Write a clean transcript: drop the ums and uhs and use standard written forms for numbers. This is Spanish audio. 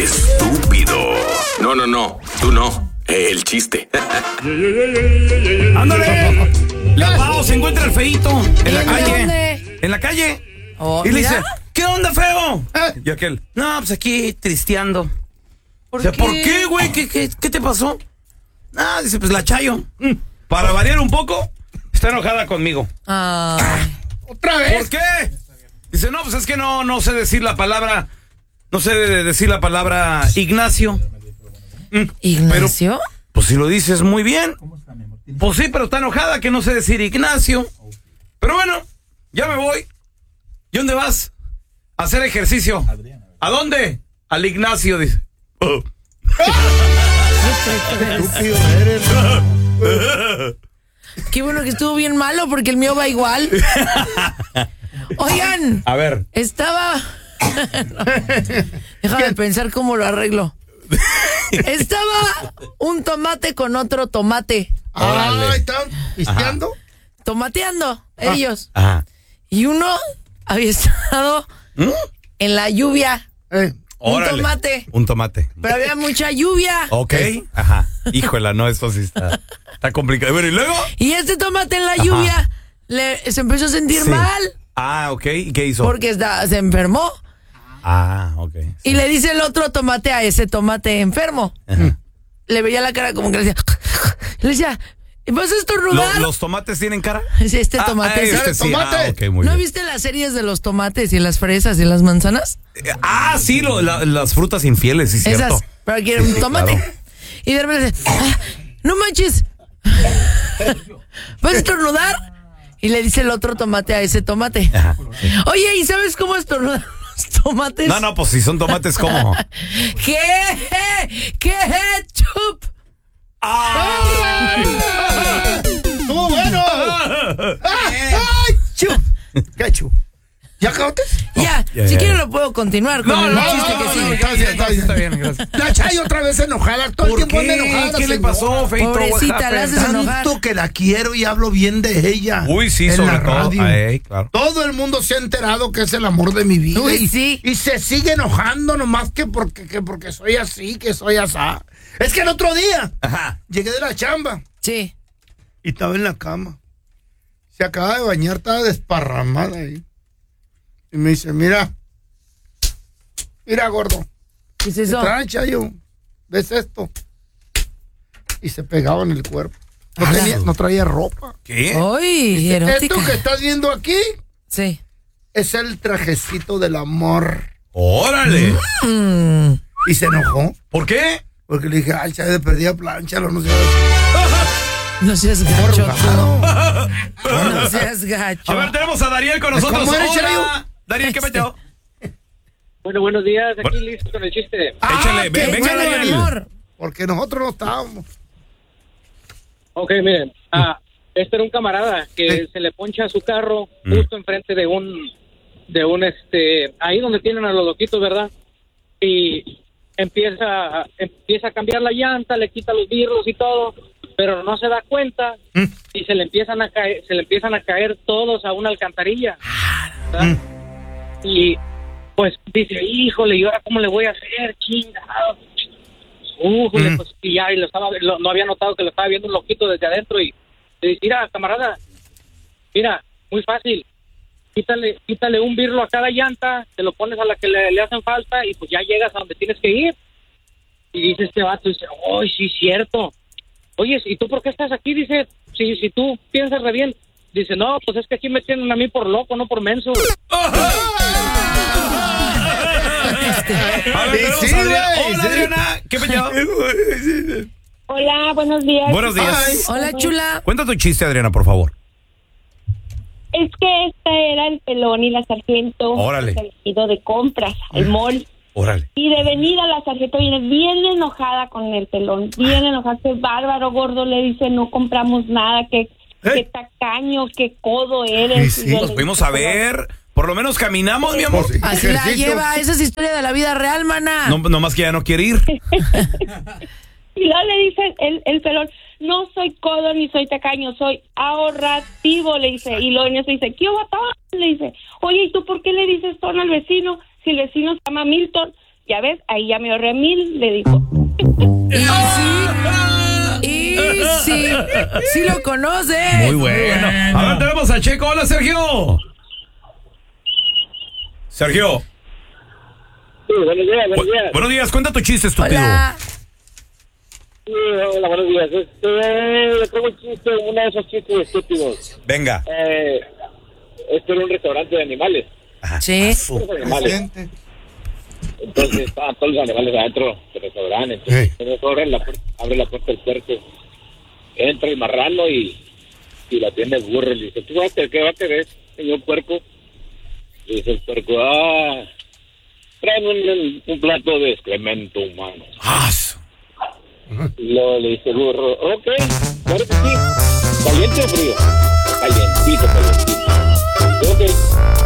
estúpido. No, tú no. El chiste. ¡Ándale! La Pao se encuentra el feíto en la calle. ¿Dónde? En la calle. Oh, Y le mira. dice, ¿qué onda, feo? Y aquel, no, pues aquí tristeando. ¿Por O sea, ¿por qué, güey? ¿Qué te pasó? Ah, dice, pues la Chayo. Para variar un poco, está enojada conmigo. Ay. ¿Otra vez? ¿Por qué? Dice, no, pues es que no sé decir la palabra. No sé decir la palabra Ignacio. ¿Ignacio? Pues si lo dices muy bien. Pues sí, pero está enojada que no sé decir Ignacio. Pero bueno, ya me voy. ¿Y dónde vas? A hacer ejercicio. ¿A dónde? Al Ignacio, dice. Oh. Estúpido eres. Qué bueno que estuvo bien malo porque el mío va igual. Oigan, A ver. estaba... Déjame pensar cómo lo arreglo. Estaba un tomate con otro tomate. Ay, ¿están pisteando? Tomateando, ellos. Ajá. Y uno había estado en la lluvia. Órale. Un tomate. Un tomate. Pero había mucha lluvia. Ok. Ajá. Híjola, no, esto sí está complicado. Bueno, ¿y luego? Y este tomate en la lluvia se empezó a sentir Sí. mal. Ah, ok. ¿Y qué hizo? Porque se enfermó. Ah, ok. Y le dice el otro tomate a ese tomate enfermo. Ajá. Le veía la cara como que le decía... Le decía, ¿vas a estornudar? ¿Los tomates tienen cara? Sí, este tomate. Este sí. tomate. Ah, ok, muy ¿No bien. viste las series de los tomates y las fresas y las manzanas? Sí, las frutas infieles, sí, cierto. Esas. Pero aquí era un tomate. claro. Y de repente dice, no manches. ¿Vas a estornudar? Y le dice el otro tomate a ese tomate. Ajá, sí. Oye, ¿y sabes cómo estornudan los tomates? No, pues si son tomates, ¿cómo? ¿Qué? ¡Ketchup! ¡Estuvo bueno! ¡Ay, chu! ¿Qué chu? ¿Ya acabaste? Ya, ya, si ya. quiero lo puedo continuar con el chiste que sigue. Está bien, gracias. La Chayo otra vez enojada. Todo el ¿Por tiempo anda qué? enojada. ¿Qué le señora. pasó, Feito? Pobrecita, la haces enojar. Tanto que la quiero y hablo bien de ella. Uy, sí, en sobre la todo. radio. Claro. Todo el mundo se ha enterado que es el amor de mi vida. Uy, y, sí. y se sigue enojando nomás que porque soy así, que soy asá. Es que el otro día Ajá. llegué de la chamba Sí. y estaba en la cama. Se acaba de bañar, estaba desparramada ahí. Y me dice, mira, gordo. ¿Qué es eso? Trae, Chayo, ¿ves esto? Y se pegaba en el cuerpo. No traía ropa. ¿Qué? ¡Uy, erótica! Esto que estás viendo aquí Sí. es el trajecito del amor. ¡Órale! Y se enojó. ¿Por qué? Porque le dije, ay, Chayo, de perdida planchalo, no sé. No seas gacho, Claro. tú. No seas gacho. A ver, tenemos a Dariel con nosotros. ¿Cómo eres, Hola. Chayo? Dariel, ¿qué metió? Bueno, buenos días, aquí listo con el chiste. Échale, qué venga, bueno, Dariel. amor. Porque nosotros no estábamos. Ok, miren, este era un camarada que se le poncha a su carro justo enfrente de un ahí donde tienen a los loquitos, ¿verdad? Y empieza a cambiar la llanta, le quita los birros y todo, pero no se da cuenta y se le empiezan a caer todos a una alcantarilla, ¿verdad? Y pues dice, híjole, ¿y ahora cómo le voy a hacer? Chingado. Pues, y ya no había notado que lo estaba viendo un loquito desde adentro y le dice, mira, camarada, mira, muy fácil, quítale un birlo a cada llanta, te lo pones a la que le hacen falta y pues ya llegas a donde tienes que ir. Y dice este vato, dice, ¡ay, sí, cierto! Oye, ¿y tú por qué estás aquí? Dice, si tú piensas re bien. Dice, no, pues es que aquí me tienen a mí por loco, no por menso. A ver, tenemos Sí, a Adriana. güey, Hola, sí. Adriana. ¿Qué metió? Hola, buenos días. Buenos días. Hola, chula. Cuenta tu chiste, Adriana, por favor. Es que este era el pelón y la sargento. Órale. Se habían ido de compras al mall. Órale. Y de venida la sargento viene bien enojada con el pelón. Bien enojada. Qué bárbaro, gordo. Le dice, no compramos nada. Qué tacaño, qué codo eres. Sí, sí. Nos fuimos a ver. Por lo menos caminamos, mi amor. Pues sí. Así la Ejercicio. lleva. Esa es historia de la vida real, mana. No más que ya no quiere ir. Y luego le dice el pelón, no soy codo ni soy tacaño, soy ahorrativo, le dice. Y luego en eso dice, ¿qué hubo, le dice? Oye, ¿y tú por qué le dices ton al vecino? Si el vecino se llama Milton. Ya ves, ahí ya me ahorré 1,000, le dijo. Y sí lo conoce. Muy bueno. Ahora tenemos a Checo. Hola, Sergio. Sergio. Sí, buenos días. Buenos días, cuenta tu chiste, estúpido. Hola. Sí, hola, buenos días. Le traigo un chiste, uno de esos chistes estúpidos. Venga. Este era un restaurante de animales. Sí. Animales. Entonces estaban todos los animales adentro del restaurante. Entonces abre la puerta del puerco. Entra el marrano y la tiene el burro. Le dice, ¿tú qué va a querer, señor puerco? Le dice el puerco, traen un plato de excremento humano. Y luego le dice el burro, ok, claro que sí. ¿Caliente o frío? Calientito. Ok.